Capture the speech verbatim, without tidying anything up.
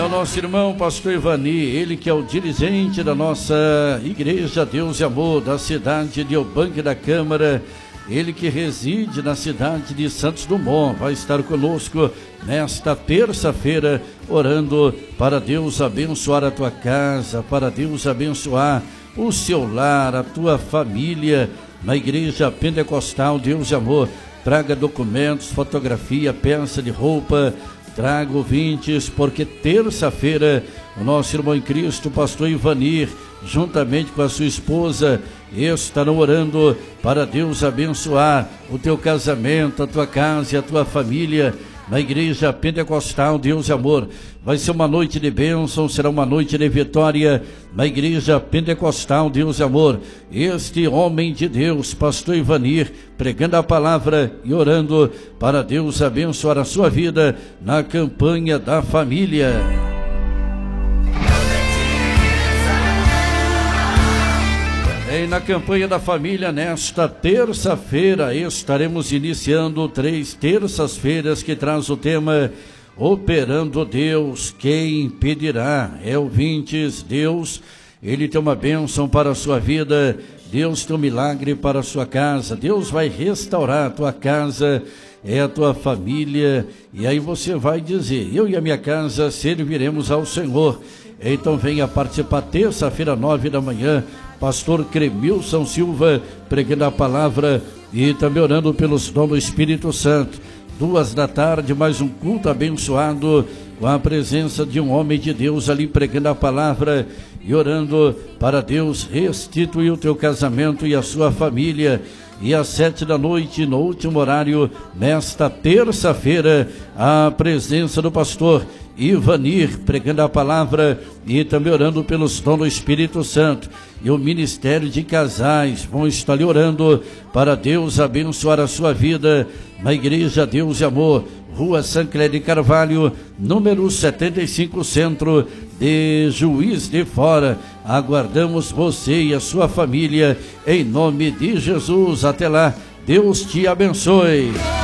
ao nosso irmão pastor Ivani, ele que é o dirigente da nossa Igreja Deus e Amor da cidade de Eubank da Câmara, ele que reside na cidade de Santos Dumont, vai estar conosco nesta terça-feira, orando para Deus abençoar a tua casa, para Deus abençoar o seu lar, a tua família, na Igreja Pentecostal Deus e Amor. Traga documentos, fotografia, peça de roupa, traga ouvintes, porque terça-feira o nosso irmão em Cristo, pastor Ivanir, juntamente com a sua esposa, estarão orando para Deus abençoar o teu casamento, a tua casa e a tua família, na Igreja Pentecostal Deus e Amor. Vai ser uma noite de bênção, será uma noite de vitória na Igreja Pentecostal Deus e Amor. Este homem de Deus, pastor Ivanir, pregando a palavra e orando para Deus abençoar a sua vida na campanha da família. E na campanha da família, nesta terça-feira, estaremos iniciando três terças-feiras que traz o tema Operando Deus, quem impedirá? É, ouvintes, Deus, Ele tem uma bênção para a sua vida, Deus tem um milagre para a sua casa, Deus vai restaurar a tua casa, é a tua família, e aí você vai dizer, eu e a minha casa serviremos ao Senhor. Então venha participar terça-feira, nove da manhã, pastor Cremilson Silva, pregando a palavra e também orando pelos dons do Espírito Santo. Duas da tarde, mais um culto abençoado, com a presença de um homem de Deus ali pregando a palavra e orando para Deus restituir o teu casamento e a sua família. E às sete da noite, no último horário, nesta terça-feira, a presença do pastor Ivanir, pregando a palavra e também orando pelos dons do Espírito Santo. E o Ministério de Casais vão estar ali orando para Deus abençoar a sua vida na Igreja Deus e Amor, Rua Sancler de Carvalho, número setenta e cinco, Centro de Juiz de Fora. Aguardamos você e a sua família em nome de Jesus. Até lá, Deus te abençoe.